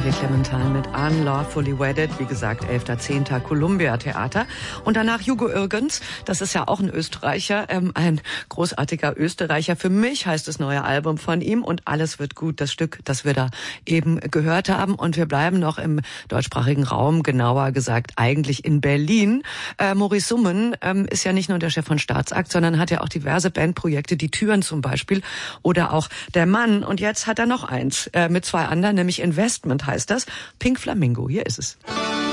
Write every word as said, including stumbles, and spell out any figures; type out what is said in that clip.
Charlie Clementine mit Unlawfully Wedded, wie gesagt, elfter zehnter Columbia Theater. Und danach Hugo Irgens, das ist ja auch ein Österreicher, ähm, ein großartiger Österreicher. Für mich heißt das neue Album von ihm und Alles wird gut, das Stück, das wir da eben gehört haben. Und wir bleiben noch im deutschsprachigen Raum, genauer gesagt eigentlich in Berlin. Äh, Maurice Summen ähm, ist ja nicht nur der Chef von Staatsakt, sondern hat ja auch diverse Bandprojekte, die Türen zum Beispiel oder auch Der Mann. Und jetzt hat er noch eins äh, mit zwei anderen, nämlich Investment heißt das. Pink Flamingo, hier ist es.